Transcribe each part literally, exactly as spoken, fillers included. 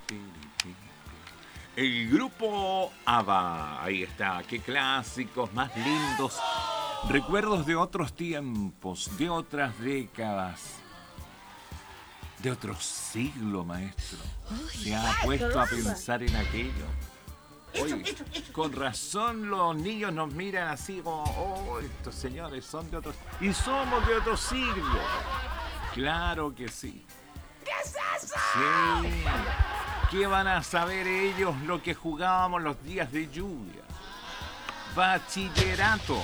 El grupo ABBA, ahí está, qué clásicos más lindos. Recuerdos de otros tiempos, de otras décadas, de otro siglo, maestro. ¿Se ha puesto a pensar en aquello? Oye, con razón los niños nos miran así como, oh, estos señores son de otros... Y somos de otro siglo. Claro que sí. ¿Qué es eso? Sí. ¿Qué van a saber ellos lo que jugábamos los días de lluvia? Bachillerato.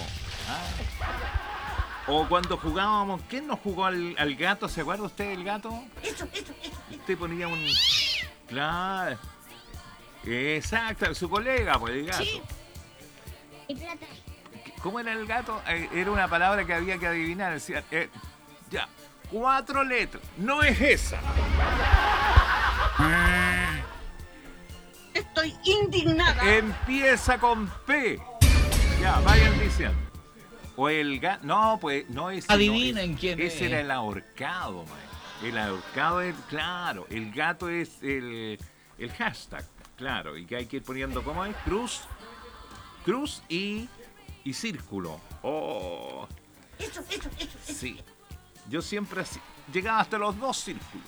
¿Ah? O cuando jugábamos, ¿quién nos jugó al, al gato? ¿Se acuerda usted del gato? Usted ponía un... Claro. Exacto, su colega, pues el gato. Sí. Y plata. ¿Cómo era el gato? Eh, era una palabra que había que adivinar. Decía, eh, ya, cuatro letras. No es esa. Estoy indignada. Empieza con P. Ya, vayan diciendo. O el gato. No, pues no es. Adivinen no, quién ese es. era el ahorcado, man. El ahorcado es, claro. El gato es el, el hashtag, claro. Y que hay que ir poniendo, ¿cómo es? Cruz. Cruz y, y círculo. Oh. Eso, eso, eso. Sí. Yo siempre así. Llegaba hasta los dos círculos.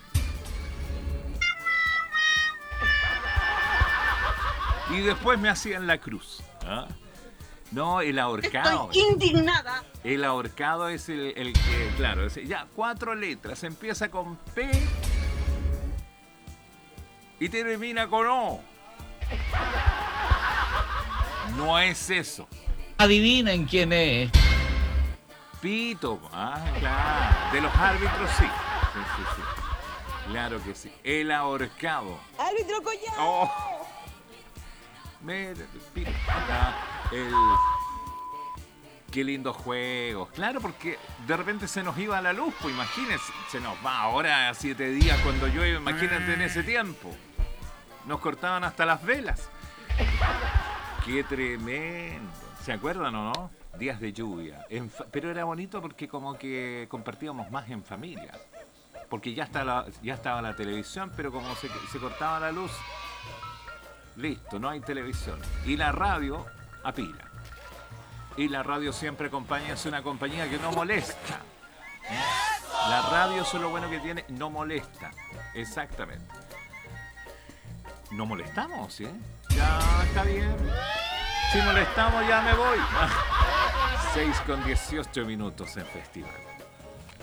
Y después me hacían la cruz. ¿Ah? No, el ahorcado. Estoy indignada. El ahorcado es el, el que, claro, es, ya, cuatro letras. Empieza con P y termina con O. No es eso. Adivinen quién es. Pito. Ah, claro. De los árbitros, sí. Sí, sí, sí. Claro que sí. El ahorcado. Árbitro Collado. Oh. Me, pito. Acá. El... Qué lindos juegos. Claro, porque de repente se nos iba la luz, pues imagínense, se nos va ahora a siete días cuando llueve, imagínate en ese tiempo. Nos cortaban hasta las velas. Qué tremendo. ¿Se acuerdan o no? Días de lluvia. En fa- Pero era bonito porque como que compartíamos más en familia. Porque ya, está la, ya estaba la televisión, pero como se, se cortaba la luz, listo, no hay televisión. Y la radio a pila. Y la radio siempre acompaña, es una compañía que no molesta. La radio, eso es lo bueno que tiene, no molesta. Exactamente. ¿No molestamos, sí? Ya, está bien. Si molestamos, ya me voy. seis con dieciocho minutos en festival.